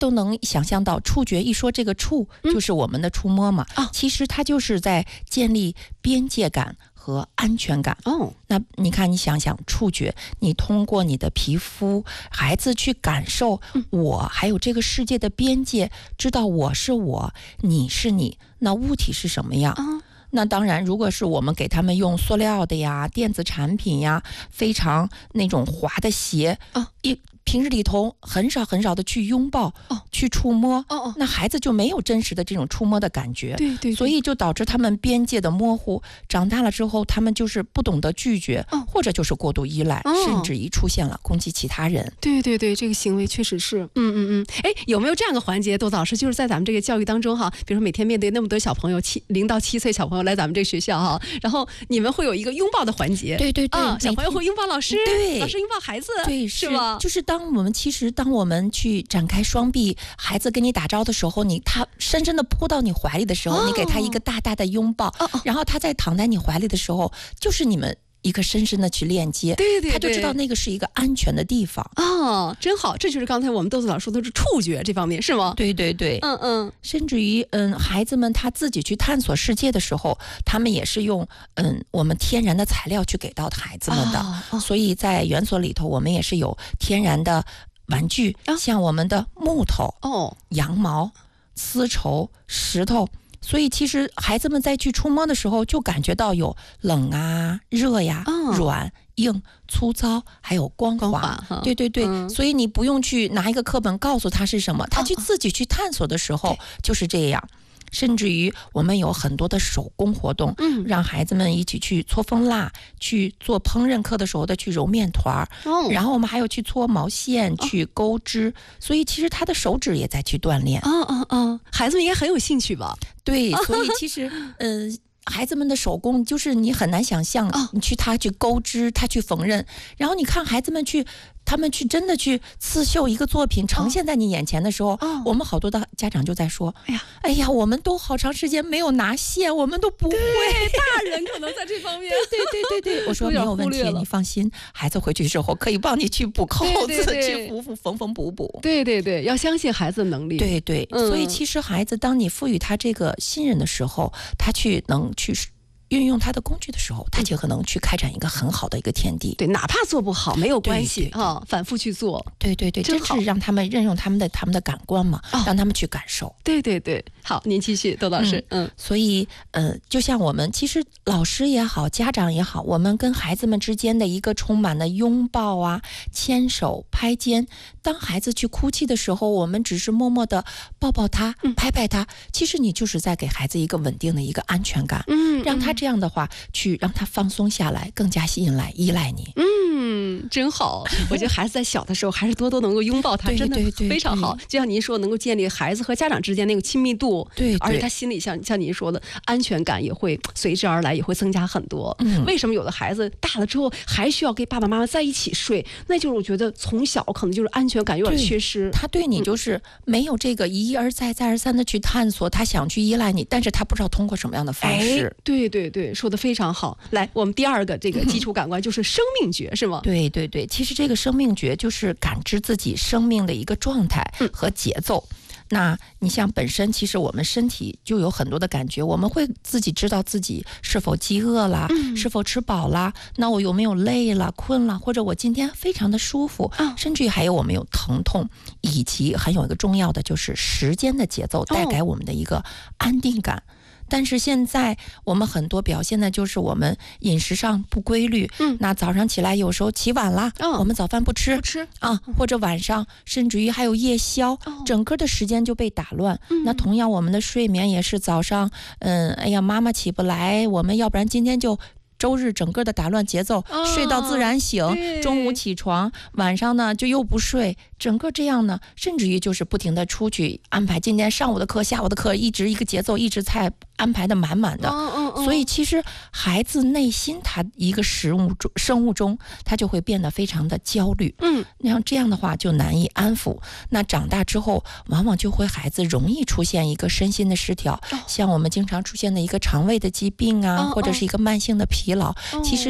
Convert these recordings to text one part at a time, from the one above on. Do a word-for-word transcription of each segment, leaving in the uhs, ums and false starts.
都能想象到，触觉一说这个触就是我们的触摸嘛， 嗯、 其实它就是在建立边界感和安全感。 哦， 那你看，你想想触觉，你通过你的皮肤，孩子去感受我还有这个世界的边界，知道我是我，你是你，那物体是什么样？ 嗯那当然，如果是我们给他们用塑料的呀、电子产品呀、非常那种滑的鞋， 哦、 一平日里头很少很少的去拥抱、 哦、 去触摸， 哦哦， 那孩子就没有真实的这种触摸的感觉， 对 对, 对， 所以就导致他们边界的模糊。长大了之后，他们就是不懂得拒绝， 哦、 或者就是过度依赖， 哦、 甚至于出现了攻击其他人。 对对对，这个行为确实是，嗯嗯嗯。哎，有没有这样的环节，豆子老师，就是在咱们这个教育当中哈，比如说每天面对那么多小朋友，七零到七岁小朋友来咱们这个学校哈，然后你们会有一个拥抱的环节， 对对对， 啊，小朋友会拥抱老师， 对， 老师拥抱孩子， 对， 是吗？ 就是当我们其实当我们去展开双臂，孩子跟你打招的时候，你他深深的扑到你怀里的时候，哦、你给他一个大大的拥抱， 哦哦、 然后他在躺在你怀里的时候，就是你们一个深深的去链接， 对对对， 他就知道那个是一个安全的地方。 哦，真好，这就是刚才我们豆子老师说的是触觉这方面，是吗？ 对对对， 嗯嗯， 甚至于嗯，孩子们他自己去探索世界的时候，他们也是用嗯我们天然的材料去给到孩子们的， 哦哦、 所以在园所里头，我们也是有天然的玩具， 哦、 像我们的木头、 哦、 羊毛、丝绸、石头。所以其实孩子们在去触摸的时候，就感觉到有冷啊、热呀、 哦、 软、硬、粗糙，还有光滑。 光滑对对对、 嗯， 所以你不用去拿一个课本告诉他是什么，他去自己去探索的时候就是这样。甚至于我们有很多的手工活动， 嗯， 让孩子们一起去搓蜂蜡，去做烹饪课的时候的去揉面团， 哦， 然后我们还有去搓毛线、哦、去钩织，所以其实他的手指也在去锻炼。 哦哦哦，孩子们应该很有兴趣吧？ 对，所以其实嗯、呃。孩子们的手工就是你很难想象， 哦、 你去他去钩织，他去缝纫，然后你看孩子们去，他们去真的去刺绣一个作品呈现在你眼前的时候， 哦、 我们好多的家长就在说， 哎呀， 哎呀，我们都好长时间没有拿线，我们都不会。 大人可能在这方面， 对对对对对，我说没有问题，你放心，孩子回去之后可以帮你去补扣子， 对对对去补补缝缝补补。 对对对，要相信孩子的能力。 对对， 嗯、 所以其实孩子，当你赋予他这个信任的时候，他去能去运用他的工具的时候，他就可能去开展一个很好的一个天地。 对，哪怕做不好没有关系啊，反复去做。 对对对，真是让他们任用他们的他们的感官嘛，哦、让他们去感受。 对对对，好，您继续，窦老师。嗯， 嗯所以呃，就像我们其实老师也好，家长也好，我们跟孩子们之间的一个充满了拥抱啊、牵手、拍肩。当孩子去哭泣的时候，我们只是默默的抱抱他、拍拍他，其实你就是在给孩子一个稳定的一个安全感， 嗯， 让他这样的话去让他放松下来，更加吸引来依赖你。 嗯，真好。我觉得孩子在小的时候还是多多能够拥抱他，真的非常好。就像您说，能够建立孩子和家长之间那个亲密度， 对， 而且他心里像像您说的安全感也会随之而来，也会增加很多。 嗯， 为什么有的孩子大了之后还需要跟爸爸妈妈在一起睡？那就是我觉得从小可能就是安全感有点缺失， 他对你就是没有这个一而再再而三的去探索，他想去依赖你，但是他不知道通过什么样的方式。 哎、对对对，说得非常好。来，我们第二个这个基础感官就是生命觉，是吗？ 对对对，其实这个生命觉就是感知自己生命的一个状态和节奏。嗯那你像本身其实我们身体就有很多的感觉，我们会自己知道自己是否饥饿啦、嗯、是否吃饱啦，那我有没有累了困了，或者我今天非常的舒服、哦、甚至于还有我们有疼痛，以及很有一个重要的就是时间的节奏带给我们的一个安定感、哦但是现在我们很多表现的就是我们饮食上不规律，嗯，那早上起来有时候起晚了，哦、我们早饭不吃， 不吃啊，或者晚上甚至于还有夜宵，哦、整个的时间就被打乱。嗯、那同样我们的睡眠也是早上，嗯，哎呀，妈妈起不来，我们要不然今天就。周日整个的打乱节奏、哦、睡到自然醒，中午起床，晚上呢就又不睡，整个这样呢甚至于就是不停的出去安排今天上午的课下午的课，一直一个节奏一直在安排的满满的、哦哦哦、所以其实孩子内心他一个食物中生物钟他就会变得非常的焦虑，嗯，那这样的话就难以安抚，那长大之后往往就会孩子容易出现一个身心的失调、哦、像我们经常出现的一个肠胃的疾病啊、哦、或者是一个慢性的疲劳、哦、其实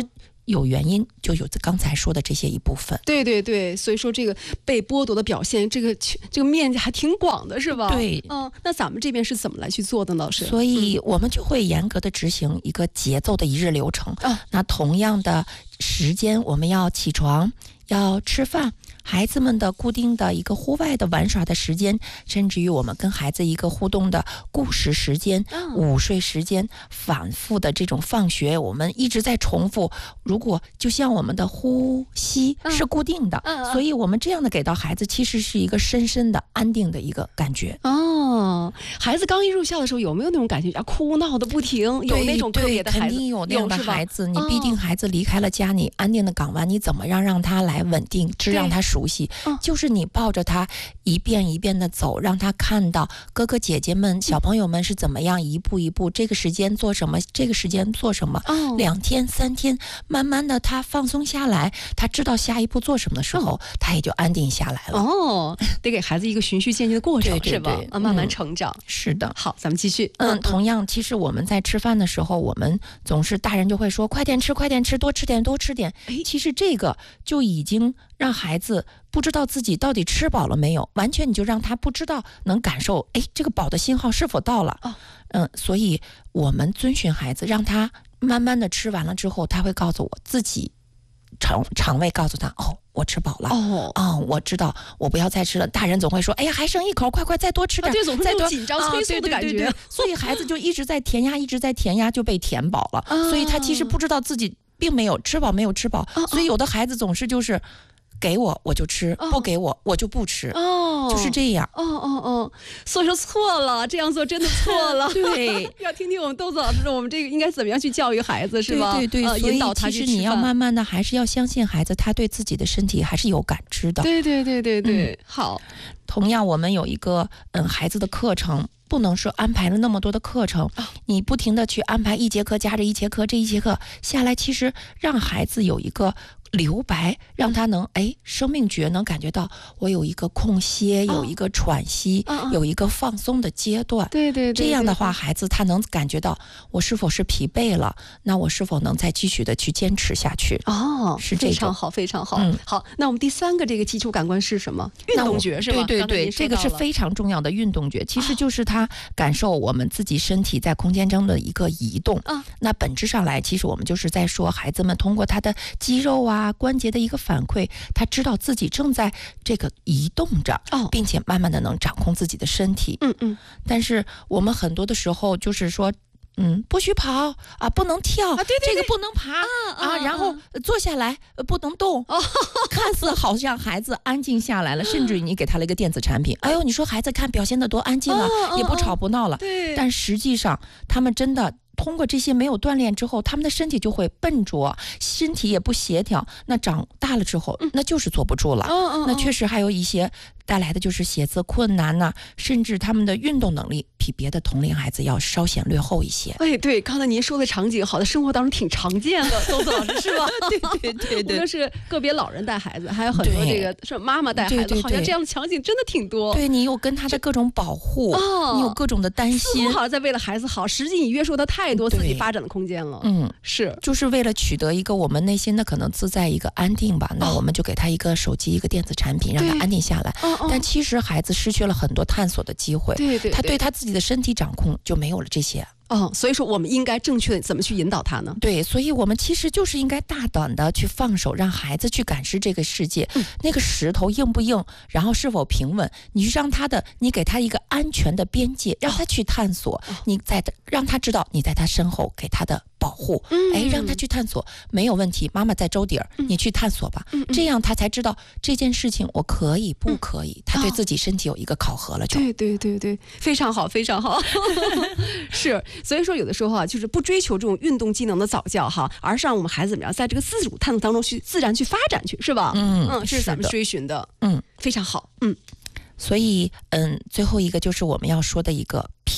有原因，就有刚才说的这些一部分。 对对对，所以说这个被剥夺的表现，这个这个面积还挺广的，是吧？ 对， 嗯，那咱们这边是怎么来去做的呢？老师？ 所以我们就会严格的执行一个节奏的一日流程。 嗯、 那同样的时间，我们要起床，要吃饭。孩子们的固定的一个户外的玩耍的时间，甚至于我们跟孩子一个互动的故事时间、 嗯、 午睡时间，反复的这种放学，我们一直在重复。如果就像我们的呼吸是固定的， 嗯嗯、 所以我们这样的给到孩子，其实是一个深深的安定的一个感觉。 哦，孩子刚一入校的时候，有没有那种感觉啊，哭闹的不停？有那种个别的孩子， 肯定有那样的孩子。你必定哦、 孩子离开了家，你安定的港湾，你怎么样让他来稳定，只让他熟悉， 嗯、 就是你抱着他一遍一遍的走，让他看到哥哥姐姐们、小朋友们是怎么样一步一步，这个时间做什么，这个时间做什么， 哦、 两天三天，慢慢的他放松下来，他知道下一步做什么的时候，哦、他也就安定下来了。 哦，得给孩子一个循序渐进的过程， 对对对， 是吧？啊，慢慢成长。 嗯、是的。 好，咱们继续。 嗯，同样，其实我们在吃饭的时候，我们总是大人就会说快点吃，快点吃，多吃点，多吃点。其实这个就已经让孩子不知道自己到底吃饱了没有，完全你就让他不知道能感受，哎，这个饱的信号是否到了。 哦、 嗯，所以我们遵循孩子，让他慢慢的吃完了之后，他会告诉我自己肠肠胃告诉他，哦，我吃饱了。 哦， 哦，我知道，我不要再吃了。大人总会说，哎呀，还剩一口，快快再多吃点。 啊、对，总是再多紧张催促的感觉。 啊、对对对对所以孩子就一直在填鸭，一直在填鸭，就被填饱了。 啊、 所以他其实不知道自己并没有吃饱，没有吃饱。 啊、 所以有的孩子总是就是。给我我就吃， 哦、 不给我我就不吃， 哦， 就是这样。 哦哦哦，所以说错了，这样做真的错了。 对， 要听听我们豆子老师，我们这个应该怎么样去教育孩子，是吧？ 对对对， 呃、引导他去吃饭。 其实你要慢慢的，还是要相信孩子，他对自己的身体还是有感知的。 对对对对对，嗯、好。 同样，我们有一个嗯孩子的课程。不能说安排了那么多的课程，你不停的去安排一节课加着一节课，这一节课下来，其实让孩子有一个留白，让他能哎生命觉能感觉到我有一个空歇，有一个喘息，有一个放松的阶段。 对对对， 这样的话，孩子他能感觉到我是否是疲惫了，那我是否能再继续的去坚持下去？ 哦， 是这种非常好，非常好。 嗯， 好，那我们第三个这个基础感官是什么？运动觉是吧？ 对对对，这个是非常重要的运动觉，其实就是他感受我们自己身体在空间中的一个移动。 啊， 那本质上来，其实我们就是在说，孩子们通过他的肌肉啊、关节的一个反馈，他知道自己正在这个移动着， 哦， 并且慢慢的能掌控自己的身体。 嗯嗯。 但是我们很多的时候就是说。嗯，不许跑啊，不能跳， 啊、对对对这个不能爬 啊, 啊, 啊，然后坐下来不能动， 哦、 看似好像孩子安静下来了，甚至于你给他了一个电子产品，哎呦，你说孩子看表现得多安静啊， 哦、 也不吵不闹了， 对， 但实际上他们真的。通过这些没有锻炼之后，他们的身体就会笨拙，身体也不协调。那长大了之后，嗯、那就是坐不住了。 哦哦、 那确实还有一些带来的就是写字困难呐、啊，甚至他们的运动能力比别的同龄孩子要稍显略后一些。 哎，对，刚才您说的场景，好在生活当中挺常见的，豆子老师是吧？ 对对对对， 无论是个别老人带孩子，还有很多这个是妈妈带孩子， 对对对好像这样的场景真的挺多。 对，你有跟他的各种保护， 哦、 你有各种的担心， 好像在为了孩子好，实际你约束他太多自己发展的空间了。 嗯， 是， 就是为了取得一个我们内心的可能自在一个安定吧。那我们就给他一个手机，一个电子产品，让他安定下来。 哦哦、 但其实孩子失去了很多探索的机会， 对 对, 对， 他对他自己的身体掌控就没有了这些。 哦，所以说我们应该正确的怎么去引导他呢？ 对，所以我们其实就是应该大胆的去放手，让孩子去感知这个世界。 嗯、 那个石头硬不硬，然后是否平稳，你让他的，你给他一个安全的边界，让他去探索。哦、你在让他知道你在他身后给他的保护。 嗯， 哎，让他去探索，没有问题。妈妈在周底儿， 嗯、 你去探索吧。 嗯嗯、 这样他才知道这件事情我可以不可以。嗯、他对自己身体有一个考核了就。 对对对对，非常好，非常好。是，所以说有的时候啊，就是不追求这种运动技能的早教哈，而是让我们孩子怎么样，在这个自主探索当中去自然去发展去，是吧？ 嗯嗯，这是咱们追寻的。 嗯， 非常好。嗯， 所以嗯，最后一个就是我们要说的一个平。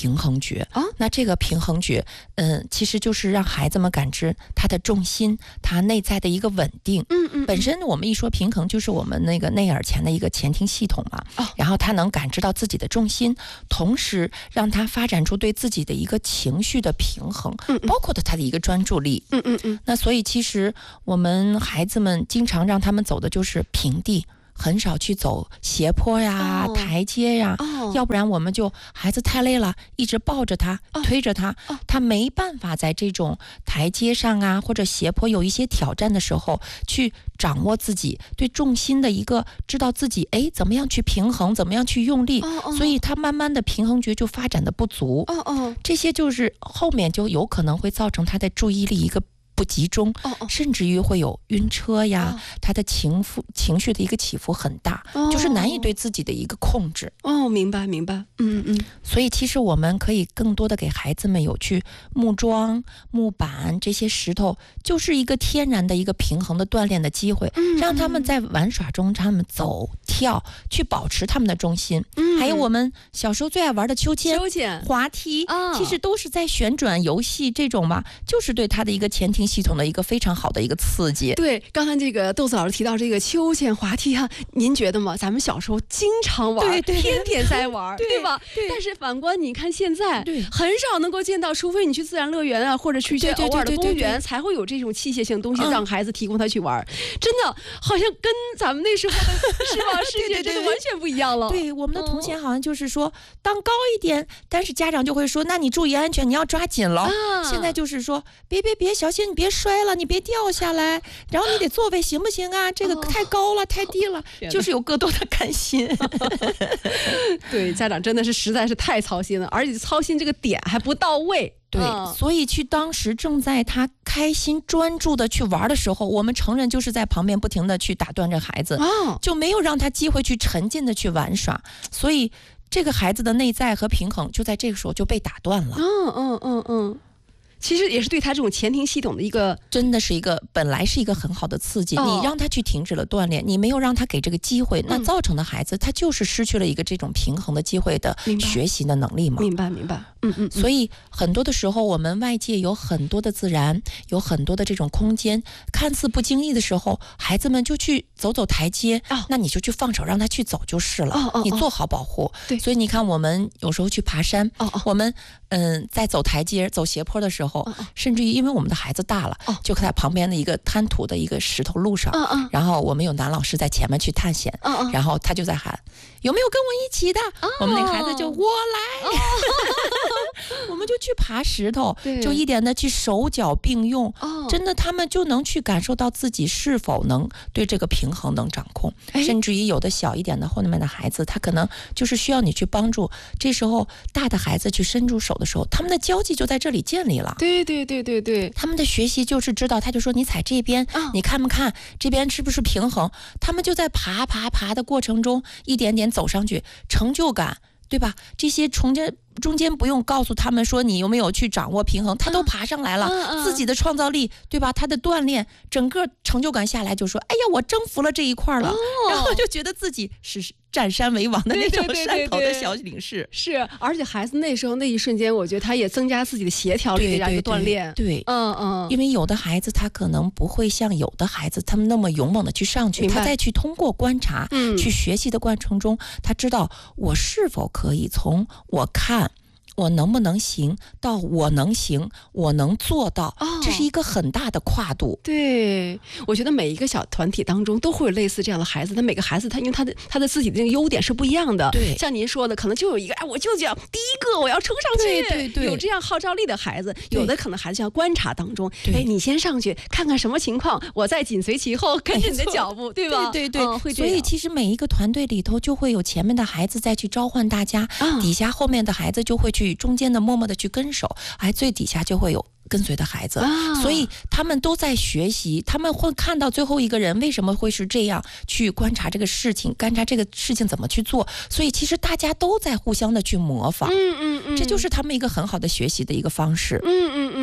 平衡觉啊。 那这个平衡觉，嗯，其实就是让孩子们感知他的重心，他内在的一个稳定。 嗯嗯， 本身我们一说平衡，就是我们那个内耳前的一个前庭系统嘛。 哦， 然后他能感知到自己的重心，同时让他发展出对自己的一个情绪的平衡， 嗯嗯包括他的一个专注力。 嗯嗯嗯。 那所以其实我们孩子们经常让他们走的就是平地，很少去走斜坡呀、 哦、 台阶呀、 哦， 要不然我们就孩子太累了，一直抱着他、哦、推着他、哦，他没办法在这种台阶上啊或者斜坡有一些挑战的时候去掌握自己对重心的一个知道自己哎怎么样去平衡，怎么样去用力， 哦哦， 所以他慢慢的平衡觉就发展的不足。 哦哦， 这些就是后面就有可能会造成他的注意力一个不集中， 哦哦， 甚至于会有晕车呀， 哦， 他的情绪情绪的一个起伏很大， 哦， 就是难以对自己的一个控制。 哦，明白明白，嗯嗯。 所以其实我们可以更多的给孩子们有去木桩、木板这些石头，就是一个天然的一个平衡的锻炼的机会， 嗯， 让他们在玩耍中他们走跳，去保持他们的重心。 嗯， 还有我们小时候最爱玩的秋千、 秋千、 滑梯， 哦， 其实都是在旋转游戏这种嘛，就是对他的一个前庭系统的一个非常好的一个刺激。 对，刚才这个豆子老师提到这个秋千、滑梯哈，您觉得吗？咱们小时候经常玩， 对对对， 天天在玩， 对对吧？ 对。 但是反观你看现在， 对， 很少能够见到，除非你去自然乐园啊，或者去一些偶尔的公园，才会有这种器械性东西让孩子提供他去玩。嗯，真的好像跟咱们那时候的是吧世界真的完全不一样了。 对，我们的童年好像就是说，哦，当高一点，但是家长就会说，那你注意安全，你要抓紧了。 啊， 现在就是说，别别别，小心你别摔了，你别掉下来，然后你得座位行不行啊？这个太高了，哦，太低了，就是有更多的担心。 对，家长真的是实在是太操心了，而且操心这个点还不到位。 对，嗯，所以去当时正在他开心专注的去玩的时候，我们成人就是在旁边不停的去打断着孩子， 哦， 就没有让他机会去沉浸的去玩耍，所以这个孩子的内在和平衡就在这个时候就被打断了。 嗯嗯嗯嗯。其实也是对他这种前庭系统的一个， 真的是一个本来是一个很好的刺激， 哦， 你让他去停止了锻炼，你没有让他给这个机会，嗯，那造成的孩子他就是失去了一个这种平衡的机会的学习的能力嘛。 明白明白，嗯嗯。 所以很多的时候，我们外界有很多的自然，有很多的这种空间，看似不经意的时候，孩子们就去走走台阶，哦，那你就去放手让他去走就是了， 哦哦， 你做好保护。 对， 所以你看，我们有时候去爬山， 哦哦， 我们嗯在走台阶、走斜坡的时候，哦哦，甚至于因为我们的孩子大了，哦，就在旁边的一个滩涂的一个石头路上， 哦哦， 然后我们有男老师在前面去探险， 哦哦， 然后他就在喊有没有跟我一起的，哦，我们那个孩子就我来，哦，我们就去爬石头，就一点的去手脚并用， 哦， 真的他们就能去感受到自己是否能对这个平衡能掌控，甚至于有的小一点的后面的孩子，他可能就是需要你去帮助，这时候大的孩子去伸出手的时候，他们的交际就在这里建立了。 对对对对对， 他们的学习就是知道，他就说你踩这边，哦，你看不看这边是不是平衡，他们就在爬爬爬的过程中一点点走上去，成就感，对吧？这些中间中间不用告诉他们说你有没有去掌握平衡，他都爬上来了， 嗯嗯， 自己的创造力，对吧？他的锻炼，整个成就感下来就说，哎呀，我征服了这一块了，哦，然后就觉得自己是占山为王的那种山头的小领事。 对对对对对，是，而且孩子那时候那一瞬间，我觉得他也增加自己的协调力的这样一个锻炼。 对，对对， 嗯嗯， 因为有的孩子他可能不会像有的孩子他们那么勇猛的去上去，他再去通过观察，嗯，去学习的过程中，他知道我是否可以从我看我能不能行到我能行，我能做到，哦，这是一个很大的跨度。 对，我觉得每一个小团体当中都会有类似这样的孩子，他每个孩子他因为他的他的自己的那个优点是不一样的。 对， 像您说的，可能就有一个哎，我就讲第一个我要冲上去， 对对对， 有这样号召力的孩子，有的可能孩子要观察当中，哎，你先上去看看什么情况，我再紧随其后跟着你的脚步，对吧？ 对对对， 嗯，会这样。 所以其实每一个团队里头就会有前面的孩子再去召唤大家，啊，底下后面的孩子就会去中间的默默的去跟手，哎，最底下就会有跟随的孩子，啊，所以他们都在学习，他们会看到最后一个人为什么会是这样，去观察这个事情，观察这个事情怎么去做，所以其实大家都在互相的去模仿， 嗯嗯嗯， 这就是他们一个很好的学习的一个方式。 嗯嗯嗯，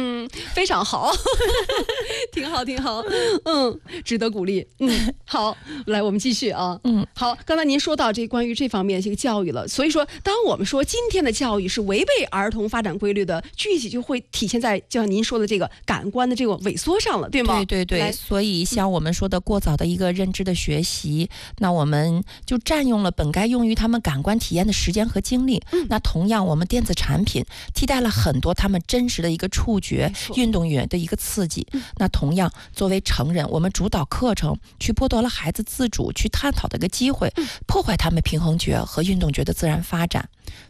非常好，挺好，挺好，嗯，值得鼓励。嗯，好，来，我们继续啊。嗯，好，刚才您说到这关于这方面这个教育了，所以说，当我们说今天的教育是违背儿童发展规律的，具体就会体现在就像您说的这个感官的这个萎缩上了，对吗？ 对对对，所以像我们说的过早的一个认知的学习，嗯、那我们就占用了本该用于他们感官体验的时间和精力。嗯、那同样，我们电子产品替代了很多他们真实的一个触觉、运动员的一个刺激。嗯、那同样，作为成人，我们主导课程，去剥夺了孩子自主去探讨的一个机会，嗯、破坏他们平衡觉和运动觉的自然发展。